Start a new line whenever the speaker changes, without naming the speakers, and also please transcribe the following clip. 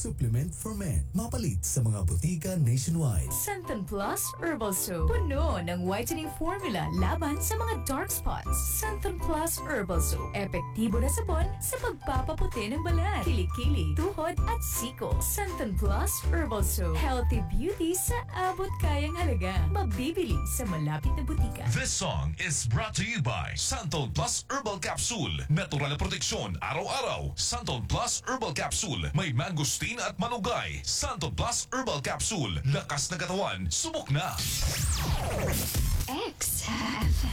supplement for men. Mapalit sa mga butika nationwide.
Santan Plus Herbal Soap. Puno ng whitening formula laban sa mga dark spots. Santan Plus Herbal Soap. Epektibo na sabon sa pagpapaputi ng balat, kilikili, tuhod at siko. Santan Plus Herbal Soap. Healthy beauty sa abot kayang halaga. Mabibili sa malapit na butika.
This song is brought to you by Santon Plus Herbal Capsule. Natural na proteksyon araw-araw. Santon Plus Herbal Capsule. May mangosteen at malunggay. Santon Plus Herbal Capsule. Lakas na katawan. Subok na.
X